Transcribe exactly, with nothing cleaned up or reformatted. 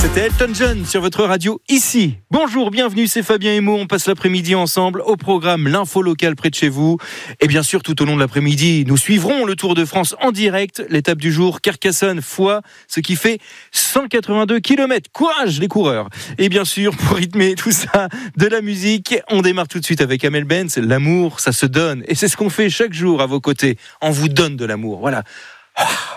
C'était Elton John sur votre radio ici. Bonjour, bienvenue, c'est Fabien et Mo. On passe l'après-midi ensemble au programme L'info locale près de chez vous. Et bien sûr, tout au long de l'après-midi, nous suivrons le Tour de France en direct. L'étape du jour, Carcassonne-Foix, ce qui fait cent quatre-vingt-deux kilomètres. Courage les coureurs. Et bien sûr, pour rythmer tout ça, de la musique, on démarre tout de suite avec Amel Benz. L'amour, ça se donne. Et c'est ce qu'on fait chaque jour à vos côtés. On vous donne de l'amour. Voilà.